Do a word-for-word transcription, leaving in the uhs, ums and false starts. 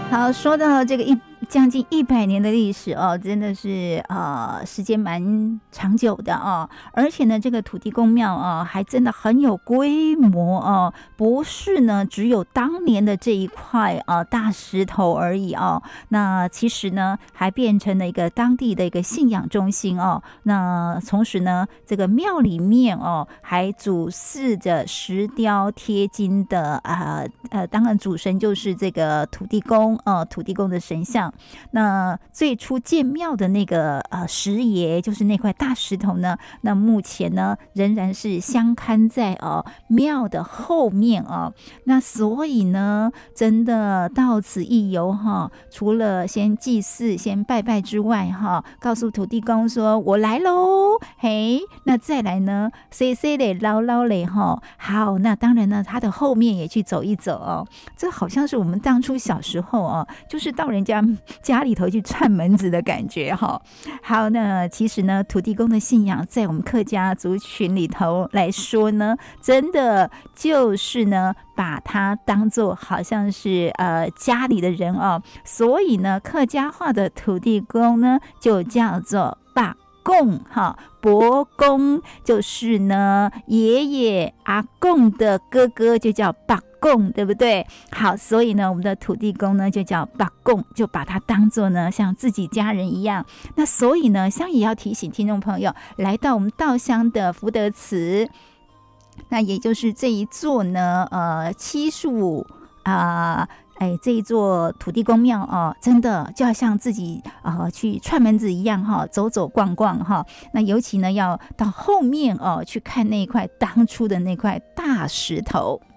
好，说到这个一将近一百年的历史哦，真的是呃时间蛮长久的哦，而且呢，这个土地公庙啊，还真的很有规模哦，不是呢只有当年的这一块啊大石头而已哦，那其实呢还变成了一个当地的一个信仰中心哦，那同时呢，这个庙里面哦还主祀着石雕贴金的啊 呃, 呃，当然主神就是这个土地公哦、呃，土地公的神像。那最初建庙的那个呃石爷，就是那块大石头呢，那目前呢仍然是相看在哦庙的后面哦。那所以呢，真的到此一游哈，除了先祭祀、先拜拜之外哈，告诉土地公说我来喽，嘿，那再来呢，谁谁嘞捞捞嘞哈。好，那当然呢，他的后面也去走一走哦。这好像是我们当初小时候哦，就是到人家家里头去串门子的感觉哈。好，那其实呢，土地公的信仰在我们客家族群里头来说呢，真的就是呢，把它当作好像是呃家里的人哦，所以呢，客家话的土地公呢，就叫做爸公哈，伯公就是呢爷爷阿公的哥哥，就叫爸公，对不对？好，所以呢，我们的土地公呢就叫爸公，就把它当作呢像自己家人一样。那所以呢，香也要提醒听众朋友，来到我们稻香的福德祠，那也就是这一座呢，呃，七树啊。呃哎，这一座土地公庙哦，真的就要像自己呃去串门子一样哈、哦，走走逛逛哈、哦。那尤其呢，要到后面哦去看那块当初的那块大石头。